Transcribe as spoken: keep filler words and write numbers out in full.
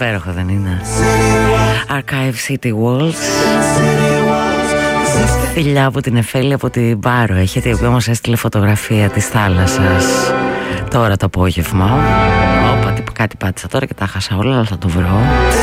Υπέροχο, δεν είναι? Archive City Walls. Φιλιά από την Εφέλη, από την Πάρο έχετε, η οποία μας έστειλε φωτογραφία της θάλασσας τώρα το απόγευμα. Όπα, κάτι πάτησα τώρα και τα χάσα όλα, αλλά θα το βρω.